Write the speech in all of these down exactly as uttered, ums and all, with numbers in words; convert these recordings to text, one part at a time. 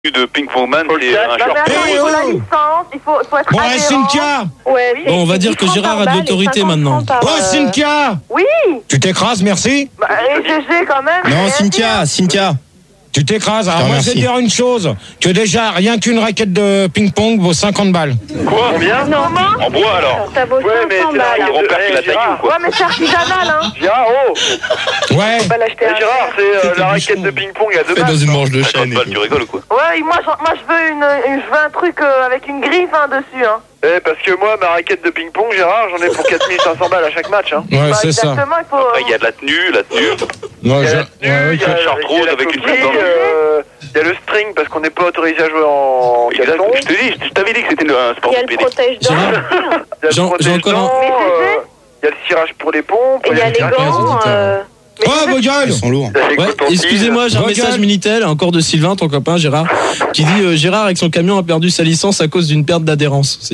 de ping-pong man, c'est un short. Il faut la licence, il faut, il faut être Bon, adhérent. Cynthia. Ouais, oui. Bon, on va dire que Gérard a de l'autorité maintenant. Oh, Cynthia. Oui. Tu t'écrases, merci. Bah, et G G quand même. Non, Cynthia, Cynthia. Tu t'écrases. Alors, moi, je vais te dire une chose. Que déjà, rien qu'une raquette de ping-pong vaut cinquante balles. Quoi? Combien? Non, En bois alors? ça vaut Ouais, mais cinq cents c'est la balles. raquette de père qui l'a taillé ou quoi? Ouais, mais c'est artisanal, hein. Gérard, oh! Ouais. Faut pas l'acheter à Gérard, c'est euh, la raquette de ping-pong à deux balles. Dans une manche de cinquante chaîne. balles, tu rigoles ou quoi? Ouais, moi, je- moi je veux une, une- je veux un truc euh, avec une griffe hein, dessus, hein. Eh, parce que moi, ma raquette de ping-pong, Gérard, j'en ai pour quatre mille cinq cents balles à chaque match, hein. Ouais, Bah, c'est ça. exactement, il faut. euh, Après, il y a de la tenue, la tenue. Non, Il y a je- la tenue, ouais, il y a ok. la short rose avec une coquille, coupe dans le... euh, Il y a le string parce qu'on n'est pas autorisé à jouer en Exact. caleçon. Je te dis, je t'avais dit que c'était un sport Il y a le pédé. protège-dents. Gérard. aussi, hein. Il y a le J'ai- j'ai encore protège-dents, un- Mais euh, il y a le cirage pour les pompes. Et il y a les gants. euh, mais Oh, c'est- vos gueules. Ils sont lourds. Ouais, excusez-moi, j'ai un Regarde. message Minitel, encore de Sylvain, ton copain Gérard, qui dit euh, Gérard avec son camion a perdu sa licence à cause d'une perte d'adhérence. C'est-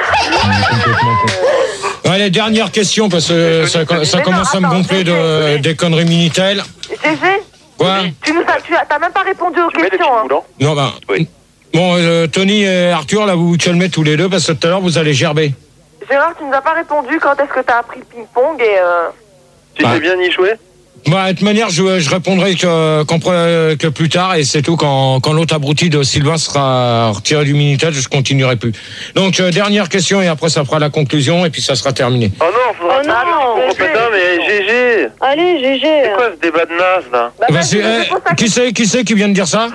Allez, dernière question, parce que ça, ça Mais commence non, à me attends, gonfler de, des conneries Minitel. G G, Quoi? tu nous as, tu as, t'as même pas répondu aux Tu mets des questions, petits hein. moulants. Non, ben. Oui. Bon, euh, Tony et Arthur, là, vous vous calmez tous les deux, parce que tout à l'heure, vous allez gerber. Gérard, tu nous as pas répondu quand est-ce que t'as appris le ping-pong et euh... Tu Bah. sais bien y jouer? Bah, de toute manière, je, je répondrai que, qu'en pre- que plus tard, et c'est tout, quand, quand l'autre abruti de Sylvain sera retiré du Minitel, je continuerai plus. Donc, euh, dernière question, et après, ça fera la conclusion, et puis ça sera terminé. Oh non, faudra Oh non, Oh G G. putain, mais G G! Allez, G G. C'est quoi ce débat de naze, là? Bah, Bah, vas-y, c'est- c'est eh, pour ça que- qui c'est, qui c'est qui vient de dire ça?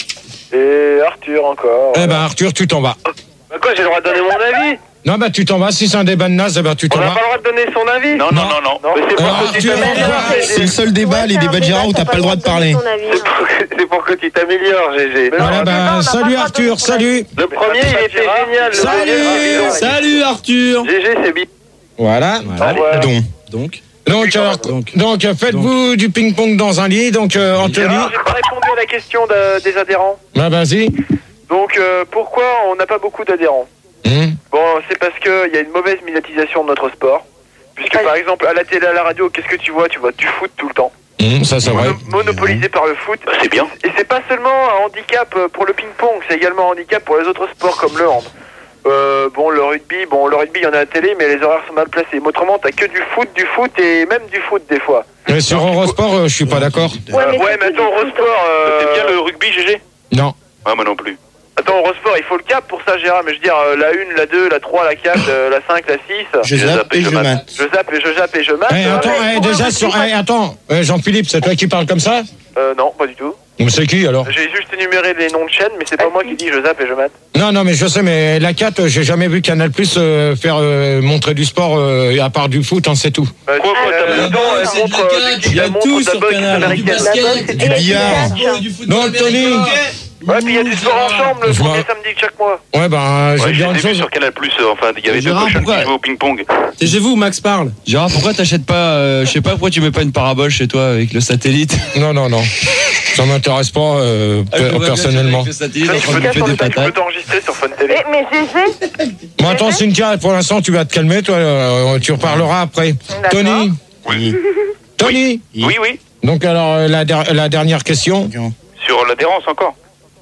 Et Arthur encore. Eh ben, Arthur, tu t'en vas. Bah quoi, j'ai le droit de donner mon avis? Non, bah, tu t'en vas. Si c'est un débat de naze, eh ben, tu On t'en n'a vas. pas le droit de donner son avis? Non, non, non, non. Non, mais c'est pour Alors, que tu Arthur, t'améliores, C'est G le G. seul débat, les débats de Gérard où t'as pas le droit de parler. C'est pour que- c'est pour que tu t'améliores, G G. Voilà, non, bah, on n'a pas salut le droit de Arthur, donner son avis. salut. Le premier, il était génial. Le Salut. deuxième, Salut Arthur. G G, c'est bip. Voilà. Voilà. Au revoir. Donc, Donc, Donc, alors, Donc. donc, euh, faites-vous du ping-pong dans un lit. Donc, euh, Anthony, Gérard, j'ai pas répondu à la question de- des adhérents. bah, vas-y. Donc, euh, pourquoi on n'a pas beaucoup d'adhérents? Hum. Bon, c'est parce qu'il y a une mauvaise médiatisation de notre sport. Puisque, Ouais. par exemple, à la télé, à la radio, qu'est-ce que tu vois? Tu vois du foot tout le temps. Hum, ça, c'est vrai. Mono- monopolisé par le foot. Bah, c'est bien. Et c'est pas seulement un handicap euh, pour le ping-pong, c'est également un handicap pour les autres sports comme le hand. Euh, bon, le rugby, bon, le rugby, il y en a à la télé, mais les horaires sont mal placés. Mais autrement, t'as que du foot, du foot et même du foot des fois. Mais sur Eurosport, euh, je suis pas d'accord. Ouais, mais ouais, c'est mais tout attends, du foot, Eurosport. Euh... T'aimes bien le rugby, G G? Non. Ah, moi non plus. Attends, Eurosport, il faut le cap pour ça, Gérard. Mais je veux dire, euh, la un, la deux, la trois, la quatre, euh, la cinq, la six. je zappe et je mate. Je zappe et je zappe et je mate. Eh, euh, attends, mais eh, pour le déjà rugby, sur. moi- eh, attends, eh, Jean-Philippe, c'est toi qui parles comme ça? euh, non, pas du tout. Mais c'est qui alors? J'ai juste énuméré les noms de chaînes, mais c'est pas moi qui dis je zappe et je mate. Non, non, mais je sais, mais la quatre, j'ai jamais vu Canal Plus euh, faire euh, montrer du sport euh, à part du foot, hein, c'est tout. Euh, Quoi, quoi, euh, t'as euh, pas- non, elle c'est montre, du euh, catch, elle il y a montre tout de la sur boxe Canal, du américaine. basket, Du billard. Non, Tony. Ouais, puis il y a du sport en chambre le Je premier m'en- samedi de chaque mois. Ouais, ben, je vais Ouais, te je dire l'ai une vu chose. sur Canal Plus, euh, enfin, il y avait deux Gérard, cochons qui pourquoi jouaient au ping-pong. c'est vous, Max parle. Gérard, pourquoi t'achètes pas, euh, je sais pas pourquoi tu mets pas une parabole chez toi avec le satellite? Non, non, non. Ça m'intéresse pas euh, Ah, je per- vois bien, personnellement. avec le satellite Ça, en tu train peux de bouffer des ça, tu peux patates. t'enregistrer sur Fun T V. Eh, mais G G, Bon, attends, Cynthia, pour l'instant, tu vas te calmer, toi. euh, tu reparleras après. D'accord. Tony. Oui. Tony. Oui, oui. Donc, alors, euh, la, der- la dernière question. Sur l'adhérence encore.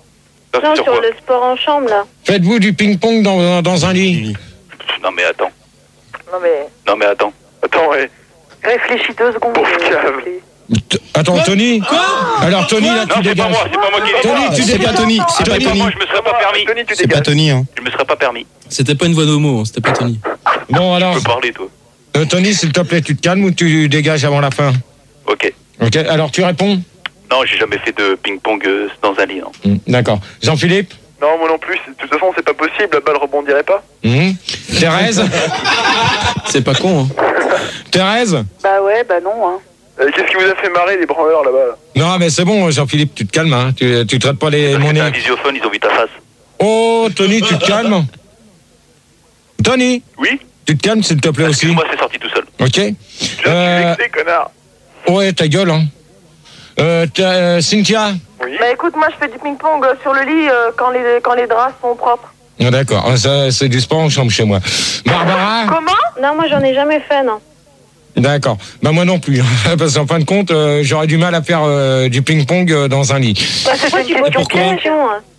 Ça, c'est non, sur sur quoi? le sport en chambre, là. Faites-vous du ping-pong dans, dans un lit? Non, mais attends. Non, mais Non, mais attends. Attends, ouais. réfléchis deux secondes. Pauvre euh, cave. s'il te plaît. T- Attends, Tony. Alors, Tony, là, Non, tu c'est pas dégages. moi, c'est pas moi qui l'ai Tony, fait. tu C'est dégages. pas Tony, c'est pas C'est pas Tony. moi, je me serais pas permis. Tony, tu C'est pas dégages. Tony, hein. Je me serais pas permis. C'était pas une voix d'homo, hein, c'était pas Tony. Bon, alors, Tu peux parler, toi. euh, Tony, s'il te plaît, tu te calmes ou tu dégages avant la fin? Ok. Ok, alors tu réponds? Non, j'ai jamais fait de ping-pong euh, dans un lit, non. Hmm, D'accord. Jean-Philippe? Non, moi non plus. De toute façon, c'est pas possible. La balle rebondirait pas. Hmm. Thérèse? C'est pas con, hein. Thérèse? Bah ouais, bah non, hein. Euh, Qu'est-ce qui vous a fait marrer, les branleurs, là-bas là Non, mais c'est bon, Jean-Philippe, tu te calmes, hein. Tu, tu traites pas les Parce que monnaies. t'as un visiophone, ils ont vu ta face. Oh, Tony, tu te calmes? Tony, Oui? tu te calmes, s'il te plaît aussi. Excuse-moi, c'est sorti tout seul. Ok? Je Euh, suis vexé, connard. ouais, ta gueule, hein. Euh, t'as- euh, Cynthia? Oui. Bah écoute, moi je fais du ping-pong euh, sur le lit euh, quand, les, quand les draps sont propres. Ah, d'accord, ah, ça, c'est du sport en chambre chez moi. Barbara? Comment? Non, moi j'en ai jamais fait, non. D'accord. Bah moi non plus. Parce qu'en fin de compte, euh, j'aurais du mal à faire euh, du ping-pong euh, dans un lit. Bah c'est toi qui poses Pourquoi question, hein.